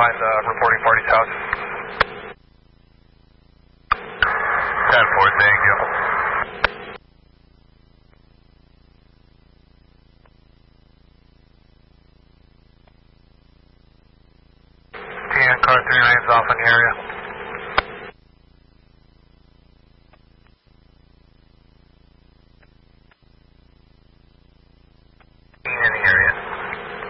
behind the reporting party's house. 10-4, thank you. TN car 3 remains off in the area.